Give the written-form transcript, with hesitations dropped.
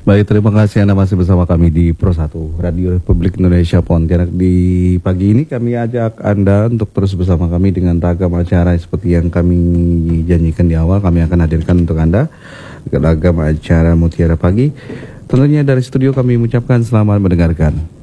Baik, terima kasih Anda masih bersama kami di Pro 1 Radio Republik Indonesia Pontianak. Di pagi ini kami ajak Anda untuk terus bersama kami dengan ragam acara seperti yang kami janjikan di awal. Kami akan hadirkan untuk Anda ragam acara Mutiara Pagi. Tentunya dari studio kami mengucapkan selamat mendengarkan.